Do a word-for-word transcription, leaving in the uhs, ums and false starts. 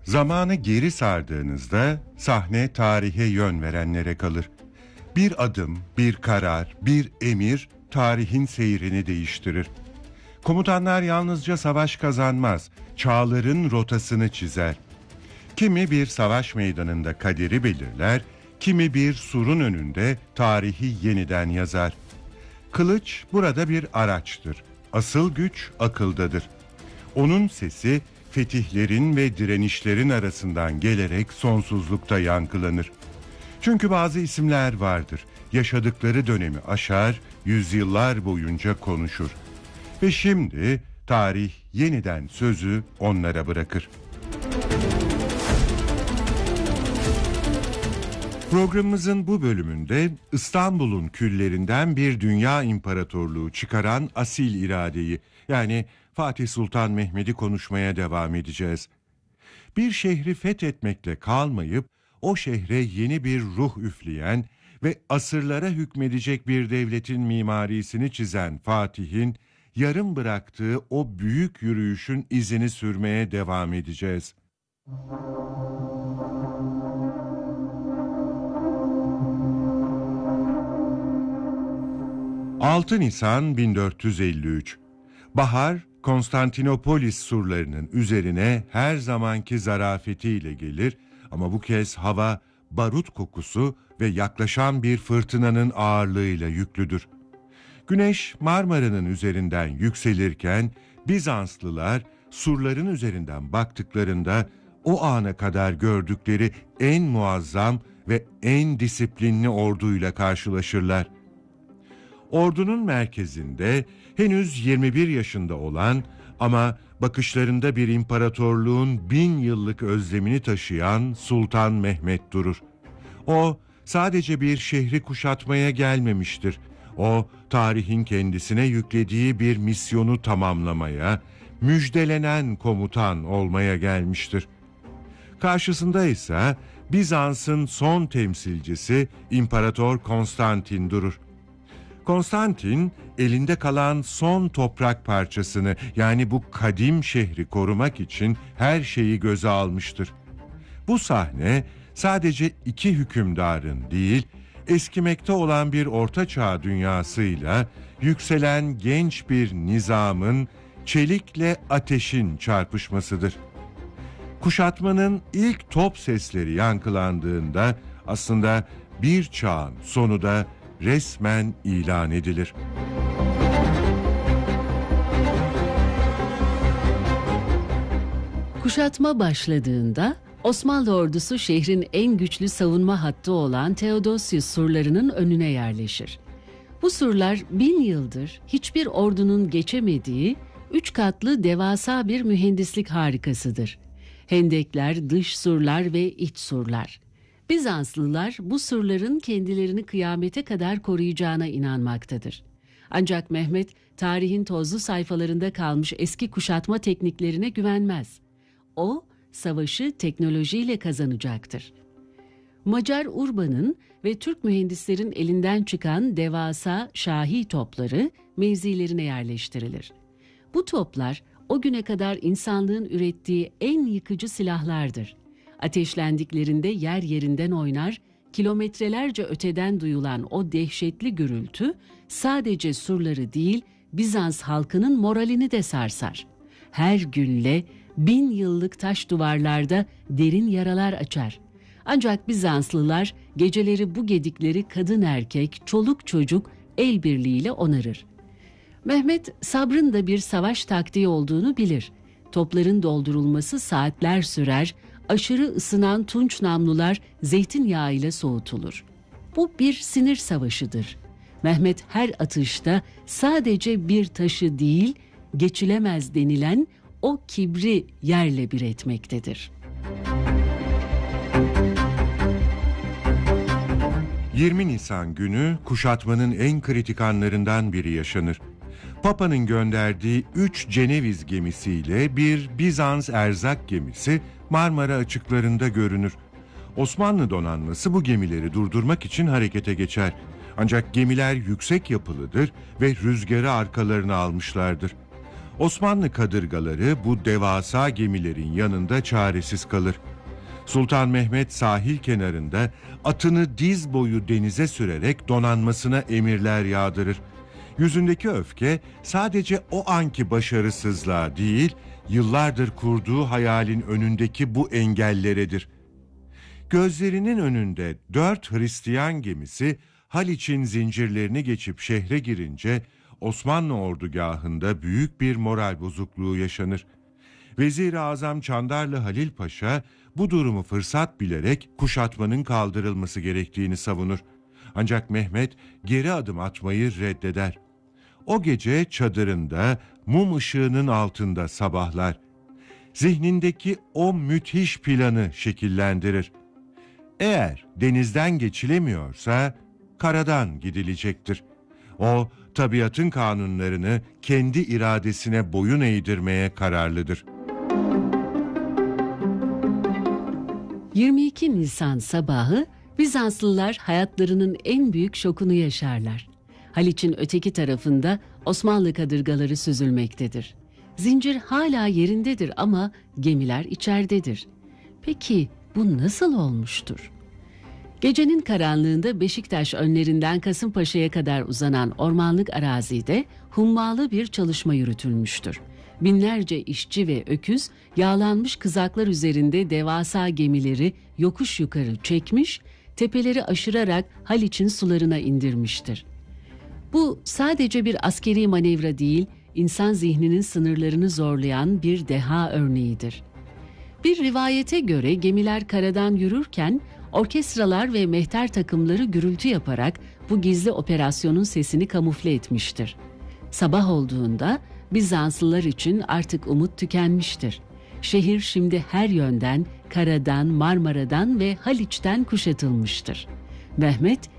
Zamanı geri sardığınızda sahne tarihe yön verenlere kalır. Bir adım, bir karar, bir emir tarihin seyrini değiştirir. Komutanlar yalnızca savaş kazanmaz, çağların rotasını çizer. Kimi bir savaş meydanında kaderi belirler, kimi bir surun önünde tarihi yeniden yazar. Kılıç burada bir araçtır. Asıl güç akıldadır. Onun sesi fetihlerin ve direnişlerin arasından gelerek sonsuzlukta yankılanır. Çünkü bazı isimler vardır. Yaşadıkları dönemi aşar, yüzyıllar boyunca konuşur. Ve şimdi tarih yeniden sözü onlara bırakır. Programımızın bu bölümünde İstanbul'un küllerinden bir dünya imparatorluğu çıkaran asil iradeyi, yani Fatih Sultan Mehmet'i konuşmaya devam edeceğiz. Bir şehri fethetmekle kalmayıp o şehre yeni bir ruh üfleyen ve asırlara hükmedecek bir devletin mimarisini çizen Fatih'in yarım bıraktığı o büyük yürüyüşün izini sürmeye devam edeceğiz. altı Nisan bin dört yüz elli üç. Bahar, Konstantinopolis surlarının üzerine her zamanki zarafetiyle gelir ama bu kez hava barut kokusu ve yaklaşan bir fırtınanın ağırlığıyla yüklüdür. Güneş Marmara'nın üzerinden yükselirken Bizanslılar surların üzerinden baktıklarında o ana kadar gördükleri en muazzam ve en disiplinli orduyla karşılaşırlar. Ordunun merkezinde henüz yirmi bir yaşında olan ama bakışlarında bir imparatorluğun bin yıllık özlemini taşıyan Sultan Mehmet durur. O sadece bir şehri kuşatmaya gelmemiştir. O tarihin kendisine yüklediği bir misyonu tamamlamaya, müjdelenen komutan olmaya gelmiştir. Karşısında ise Bizans'ın son temsilcisi İmparator Konstantin durur. Konstantin elinde kalan son toprak parçasını, yani bu kadim şehri korumak için her şeyi göze almıştır. Bu sahne sadece iki hükümdarın değil, eskimekte olan bir ortaçağ dünyasıyla yükselen genç bir nizamın çelikle ateşin çarpışmasıdır. Kuşatmanın ilk top sesleri yankılandığında aslında bir çağın sonu da resmen ilan edilir. Kuşatma başladığında Osmanlı ordusu şehrin en güçlü savunma hattı olan Theodosius surlarının önüne yerleşir. Bu surlar bin yıldır hiçbir ordunun geçemediği üç katlı devasa bir mühendislik harikasıdır. Hendekler, dış surlar ve iç surlar. Bizanslılar bu surların kendilerini kıyamete kadar koruyacağına inanmaktadır. Ancak Mehmet, tarihin tozlu sayfalarında kalmış eski kuşatma tekniklerine güvenmez. O, savaşı teknolojiyle kazanacaktır. Macar Urban'ın ve Türk mühendislerin elinden çıkan devasa şahi topları mevzilerine yerleştirilir. Bu toplar o güne kadar insanlığın ürettiği en yıkıcı silahlardır. Ateşlendiklerinde yer yerinden oynar, kilometrelerce öteden duyulan o dehşetli gürültü sadece surları değil, Bizans halkının moralini de sarsar. Her gülle bin yıllık taş duvarlarda derin yaralar açar. Ancak Bizanslılar geceleri bu gedikleri kadın erkek, çoluk çocuk el birliğiyle onarır. Mehmet sabrın da bir savaş taktiği olduğunu bilir. Topların doldurulması saatler sürer, aşırı ısınan tunç namlular zeytinyağı ile soğutulur. Bu bir sinir savaşıdır. Mehmet her atışta sadece bir taşı değil, geçilemez denilen o kibri yerle bir etmektedir. yirmi Nisan günü kuşatmanın en kritik anlarından biri yaşanır. Papa'nın gönderdiği üç Ceneviz gemisiyle bir Bizans erzak gemisi Marmara açıklarında görünür. Osmanlı donanması bu gemileri durdurmak için harekete geçer. Ancak gemiler yüksek yapılıdır ve rüzgarı arkalarına almışlardır. Osmanlı kadırgaları bu devasa gemilerin yanında çaresiz kalır. Sultan Mehmet sahil kenarında atını diz boyu denize sürerek donanmasına emirler yağdırır. Yüzündeki öfke sadece o anki başarısızlığa değil, yıllardır kurduğu hayalin önündeki bu engelleredir. Gözlerinin önünde dört Hristiyan gemisi Haliç'in zincirlerini geçip şehre girince Osmanlı ordugahında büyük bir moral bozukluğu yaşanır. Vezir-i Azam Çandarlı Halil Paşa bu durumu fırsat bilerek kuşatmanın kaldırılması gerektiğini savunur. Ancak Mehmet geri adım atmayı reddeder. O gece çadırında mum ışığının altında sabahlar. Zihnindeki o müthiş planı şekillendirir. Eğer denizden geçilemiyorsa karadan gidilecektir. O tabiatın kanunlarını kendi iradesine boyun eğdirmeye kararlıdır. yirmi iki Nisan sabahı Bizanslılar hayatlarının en büyük şokunu yaşarlar. Haliç'in öteki tarafında Osmanlı kadırgaları süzülmektedir. Zincir hala yerindedir ama gemiler içeridedir. Peki bu nasıl olmuştur? Gecenin karanlığında Beşiktaş önlerinden Kasımpaşa'ya kadar uzanan ormanlık arazide hummalı bir çalışma yürütülmüştür. Binlerce işçi ve öküz yağlanmış kızaklar üzerinde devasa gemileri yokuş yukarı çekmiş, tepeleri aşırarak Haliç'in sularına indirmiştir. Bu sadece bir askeri manevra değil, insan zihninin sınırlarını zorlayan bir deha örneğidir. Bir rivayete göre gemiler karadan yürürken orkestralar ve mehter takımları gürültü yaparak bu gizli operasyonun sesini kamufle etmiştir. Sabah olduğunda Bizanslılar için artık umut tükenmiştir. Şehir şimdi her yönden, karadan, Marmara'dan ve Haliç'ten kuşatılmıştır. Mehmet